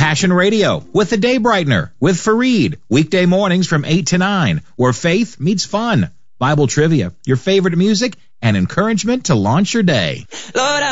Passion Radio with the Day Brightener with Fareed. Weekday mornings from 8 to 9, where faith meets fun. Bible trivia, your favorite music, and encouragement to launch your day. Lord,